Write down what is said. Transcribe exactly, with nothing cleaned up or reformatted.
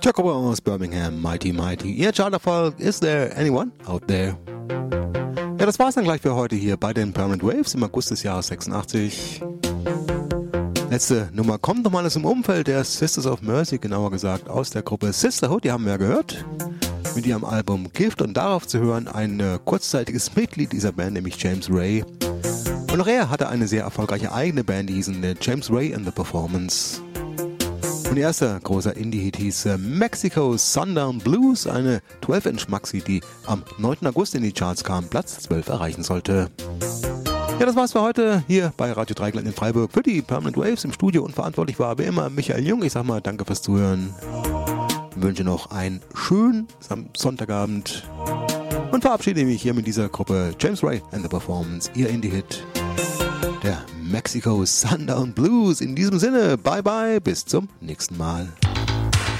Jacobo aus Birmingham, Mighty Mighty. Ihr Charterfolg, is there anyone out there? Ja, das war's dann gleich für heute hier bei den Permanent Waves im August des Jahres sechsundachtzig. Letzte Nummer kommt nochmal aus dem Umfeld der Sisters of Mercy, genauer gesagt aus der Gruppe Sisterhood, die haben wir ja gehört, mit ihrem Album Gift, und darauf zu hören ein äh, kurzzeitiges Mitglied dieser Band, nämlich James Ray. Und auch er hatte eine sehr erfolgreiche eigene Band, die hießen äh, James Ray and the Performance. Und ihr erster großer Indie-Hit hieß äh, Mexico Sundown Blues, eine zwölf Inch Maxi, die am neunten August in die Charts kam, Platz zwölf erreichen sollte. Ja, das war's für heute hier bei Radio Dreieckland in Freiburg. Für die Permanent Waves im Studio und verantwortlich war wie immer Michael Jung. Ich sag mal danke fürs Zuhören. Ich wünsche noch einen schönen Sonntagabend und verabschiede mich hier mit dieser Gruppe James Ray and the Performance, ihr Indie-Hit, der Mexico Sundown Blues. In diesem Sinne, bye bye, bis zum nächsten Mal.